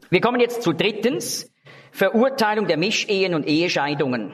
Wir kommen jetzt zu drittens, Verurteilung der Mischehen und Ehescheidungen.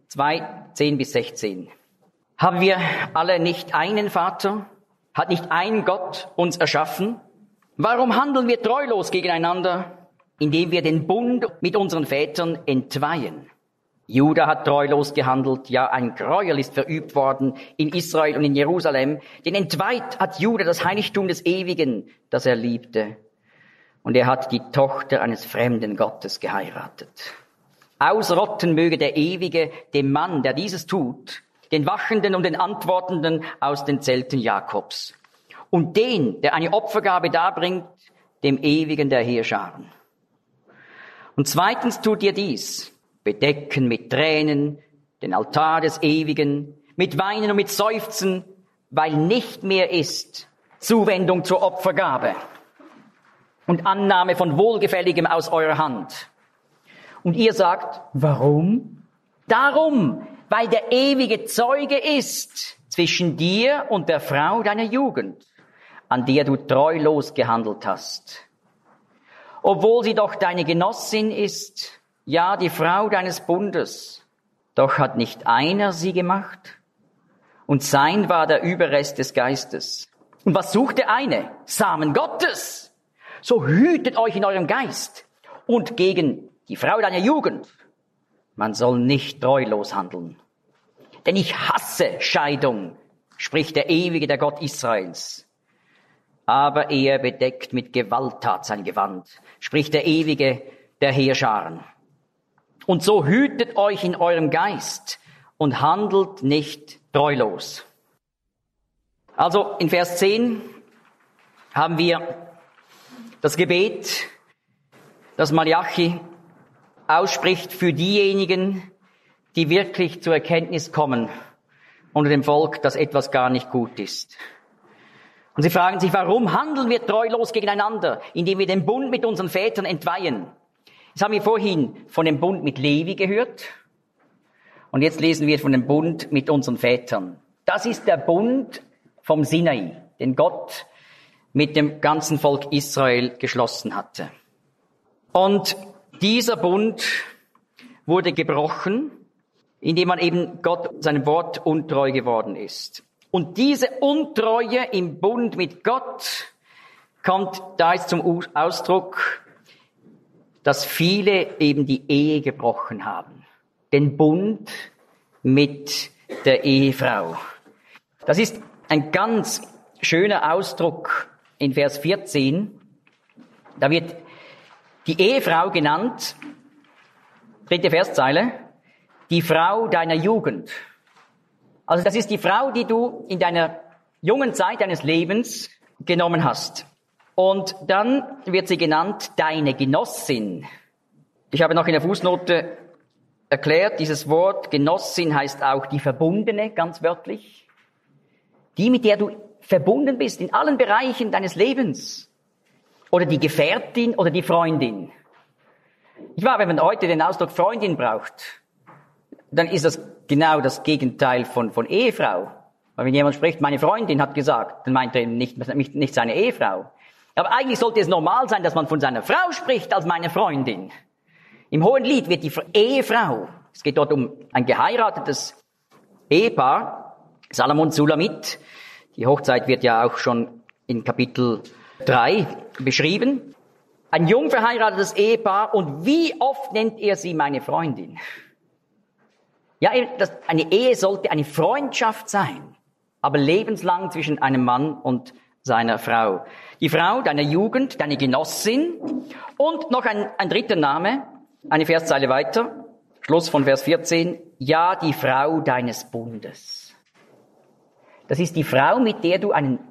2:10-16. Haben wir alle nicht einen Vater? Hat nicht ein Gott uns erschaffen? Warum handeln wir treulos gegeneinander, indem wir den Bund mit unseren Vätern entweihen? Juda hat treulos gehandelt, ja, ein Gräuel ist verübt worden in Israel und in Jerusalem. Denn entweiht hat Juda das Heiligtum des Ewigen, das er liebte. Und er hat die Tochter eines fremden Gottes geheiratet. Ausrotten möge der Ewige dem Mann, der dieses tut, den Wachenden und den Antwortenden aus den Zelten Jakobs. Und den, der eine Opfergabe darbringt, dem Ewigen der Heerscharen. Und zweitens tut ihr dies, bedecken mit Tränen den Altar des Ewigen, mit Weinen und mit Seufzen, weil nicht mehr ist Zuwendung zur Opfergabe und Annahme von Wohlgefälligem aus eurer Hand. Und ihr sagt, warum? Darum, weil der ewige Zeuge ist zwischen dir und der Frau deiner Jugend, an der du treulos gehandelt hast. Obwohl sie doch deine Genossin ist, ja, die Frau deines Bundes, doch hat nicht einer sie gemacht, und sein war der Überrest des Geistes. Und was sucht der eine? Samen Gottes. So hütet euch in eurem Geist und gegen die Frau deiner Jugend. Man soll nicht treulos handeln. Denn ich hasse Scheidung, spricht der Ewige, der Gott Israels. Aber er bedeckt mit Gewalttat sein Gewand, spricht der Ewige, der Heerscharen. Und so hütet euch in eurem Geist und handelt nicht treulos. Also in Vers 10 haben wir das Gebet, das Malachi ausspricht für diejenigen, die wirklich zur Erkenntnis kommen unter dem Volk, dass etwas gar nicht gut ist. Und sie fragen sich, warum handeln wir treulos gegeneinander, indem wir den Bund mit unseren Vätern entweihen? Jetzt haben wir vorhin von dem Bund mit Levi gehört und jetzt lesen wir von dem Bund mit unseren Vätern. Das ist der Bund vom Sinai, den Gott mit dem ganzen Volk Israel geschlossen hatte. Und dieser Bund wurde gebrochen, indem man eben Gott seinem Wort untreu geworden ist. Und diese Untreue im Bund mit Gott kommt da jetzt zum Ausdruck, dass viele eben die Ehe gebrochen haben. Den Bund mit der Ehefrau. Das ist ein ganz schöner Ausdruck in Vers 14. Da wird die Ehefrau genannt, 3. Verszeile, die Frau deiner Jugend. Also das ist die Frau, die du in deiner jungen Zeit deines Lebens genommen hast. Und dann wird sie genannt, deine Genossin. Ich habe noch in der Fußnote erklärt, dieses Wort Genossin heißt auch die Verbundene, ganz wörtlich. Die, mit der du verbunden bist in allen Bereichen deines Lebens. Oder die Gefährtin oder die Freundin. Ich weiß, wenn man heute den Ausdruck Freundin braucht, dann ist das genau das Gegenteil von Ehefrau. Weil wenn jemand spricht, meine Freundin hat gesagt, dann meint er eben nicht seine Ehefrau. Aber eigentlich sollte es normal sein, dass man von seiner Frau spricht als meine Freundin. Im Hohenlied wird die Ehefrau, es geht dort um ein geheiratetes Ehepaar, Salomon Sulamit. Die Hochzeit wird ja auch schon in Kapitel 3 beschrieben. Ein jung verheiratetes Ehepaar, und wie oft nennt er sie meine Freundin? Ja, eine Ehe sollte eine Freundschaft sein, aber lebenslang zwischen einem Mann und seiner Frau. Die Frau deiner Jugend, deine Genossin, und noch ein dritter Name, eine Verszeile weiter, Schluss von Vers 14, ja, die Frau deines Bundes. Das ist die Frau, mit der du einen